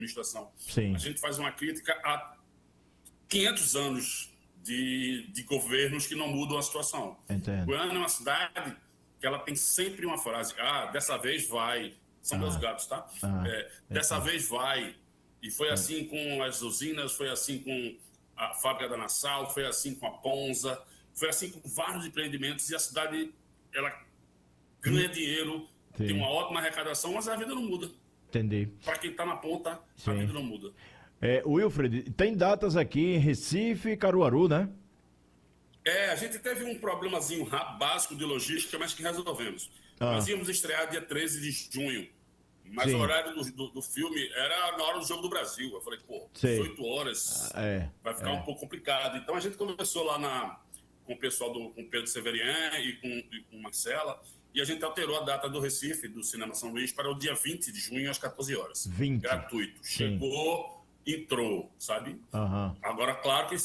administração. Sim. A gente faz uma crítica a 500 anos de governos que não mudam a situação. Entendo. Goiânia é uma cidade que ela tem sempre uma frase, dessa vez vai, são meus gatos, tá? Dessa vez vai, e foi assim com as usinas, foi assim com a fábrica da Nassau, foi assim com a Ponza, foi assim com vários empreendimentos, e a cidade, ela ganha dinheiro, Sim. tem uma ótima arrecadação, mas a vida não muda. Entendi. Para quem está na ponta, Sim. a vida não muda. Wilfred, tem datas aqui em Recife e Caruaru, né? A gente teve um problemazinho básico de logística, mas que resolvemos. Nós íamos estrear dia 13 de junho, mas Sim. o horário do filme era na hora do Jogo do Brasil. Eu falei, 18 horas, vai ficar um pouco complicado. Então a gente conversou lá com o pessoal com Pedro Severian e com Marcela, e a gente alterou a data do Recife, do Cinema São Luís, para o dia 20 de junho, às 14 horas. 20. Gratuito. Sim. Chegou, entrou, sabe? Agora, claro que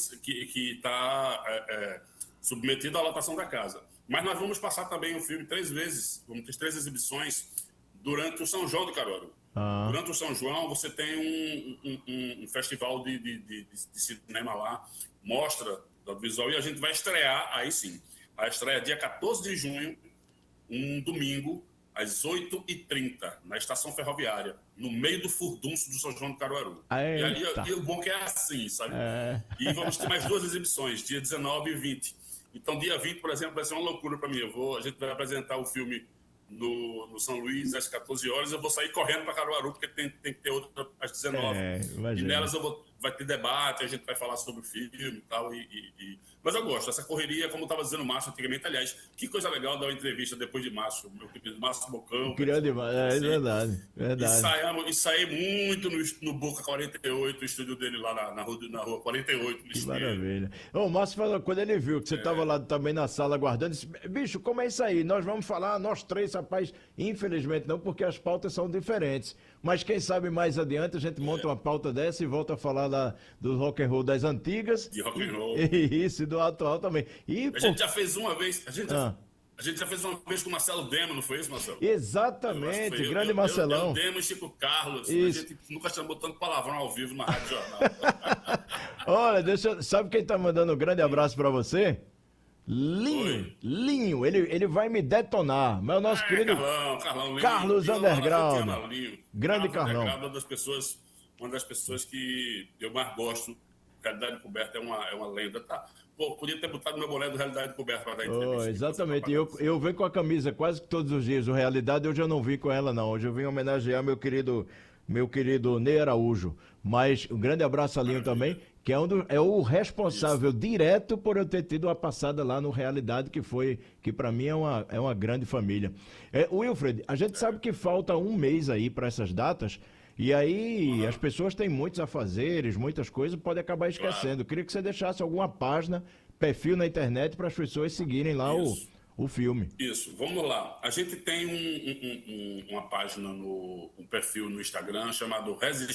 está submetido à lotação da casa. Mas nós vamos passar também o filme 3 vezes, vamos ter 3 exibições durante o São João de Caruaru. Durante o São João, você tem um festival de cinema lá, mostra do audiovisual, e a gente vai estrear, aí sim, a estreia dia 14 de junho, um domingo, às 8h30, na estação ferroviária, no meio do furdunço do São João do Caruaru. E o bom que é assim, sabe? E vamos ter mais 2 exibições, dia 19 e 20. Então, dia 20, por exemplo, vai ser uma loucura para mim. A gente vai apresentar o filme no São Luís às 14 horas. Eu vou sair correndo para Caruaru, porque tem que ter outra às 19. E nelas vai ter debate, a gente vai falar sobre o filme e tal. Mas eu gosto. Essa correria, como estava dizendo o Márcio antigamente. Aliás, que coisa legal dar uma entrevista depois de Márcio, meu querido Márcio Bocão. Grande, é verdade. E saí muito no Boca 48, o estúdio dele lá na rua 48. Que maravilha. O Márcio falou, quando ele viu que você estava lá também na sala aguardando, disse, bicho, como é isso aí? Nós vamos falar, nós 3, rapaz, infelizmente não, porque as pautas são diferentes. Mas quem sabe mais adiante a gente monta uma pauta dessa e volta a falar do rock and roll das antigas. De rock and roll. Isso, e do atual também. A gente já fez uma vez, a gente já fez uma vez com o Marcelo Demo, não foi isso, Marcelo? Exatamente, grande Marcelão. Eu Demo e Chico Carlos. Isso. A gente nunca está botando palavrão ao vivo na Rádio Jornal. Olha, sabe quem tá mandando um grande abraço para você? Linho, ele vai me detonar. Mas o nosso querido Carlão, Carlos Underground. Grande Carlão. Uma das pessoas que eu mais gosto. Realidade Coberta é uma lenda. Podia ter botado meu boné do Realidade Coberta para dar entrevista. Exatamente. Eu venho com a camisa quase que todos os dias. O Realidade hoje eu não vim com ela, não. Hoje eu vim homenagear meu querido Ney Araújo. Mas um grande abraço a Linho também, que é o responsável direto por eu ter tido uma passada lá no Realidade, que para mim é uma grande família. Wilfred, a gente sabe que falta um mês aí para essas datas, e aí as pessoas têm muitos afazeres, muitas coisas, pode acabar esquecendo. Eu queria que você deixasse alguma página, perfil na internet, para as pessoas seguirem lá o filme. Isso, vamos lá. A gente tem uma página, um perfil no Instagram chamado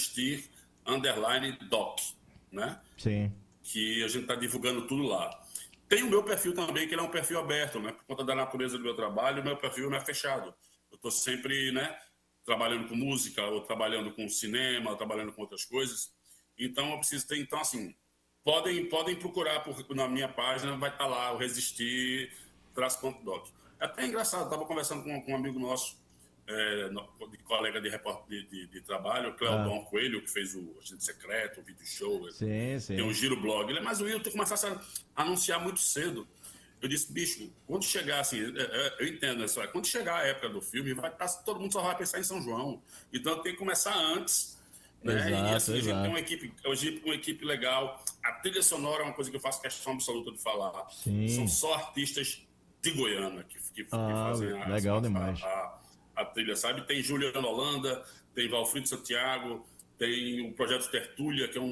Resistir_Doc, né? Sim. Que a gente está divulgando tudo lá. Tem o meu perfil também, que ele é um perfil aberto, né? Por conta da natureza do meu trabalho, o meu perfil não é fechado. Eu estou sempre, né, trabalhando com música, ou trabalhando com cinema, ou trabalhando com outras coisas. Então, eu preciso ter... Então, assim, podem procurar na minha página, vai estar lá o Resistir_Doc. É até engraçado, estava conversando com um amigo nosso, colega de trabalho, o Cleodon Coelho, que fez o Agente Secreto, o Vídeo Show, sim. Tem um Giro Blog. Mas o Will tem que começar a anunciar muito cedo. Eu disse, bicho, quando chegar, assim, eu entendo, né, quando chegar a época do filme, todo mundo só vai pensar em São João. Então tem que começar antes, né? Exato, e assim, a gente tem uma equipe legal. A trilha sonora é uma coisa que eu faço questão absoluta de falar. Sim. São só artistas de Goiânia que fazem legal demais. A trilha, sabe? Tem Juliana Holanda, tem Valfrido Santiago, tem o Projeto Tertúlia, que é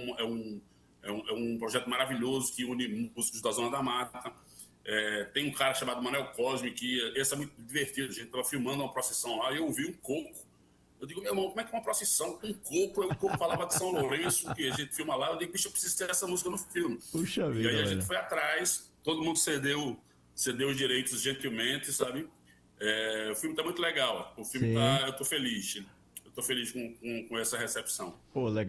um projeto maravilhoso que une músicos da Zona da Mata. Tem um cara chamado Manel Cosme, que esse é muito divertido. A gente estava filmando uma procissão lá e eu ouvi um coco. Eu digo, meu irmão, como é que é uma procissão com um coco? O coco falava de São Lourenço, que a gente filma lá. Eu digo, bicho, eu preciso ter essa música no filme. Puxa vida, e aí a gente foi atrás, todo mundo cedeu os direitos gentilmente, sabe? O filme está muito legal. O filme eu estou feliz. eu tô feliz com essa recepção. Pô, legal.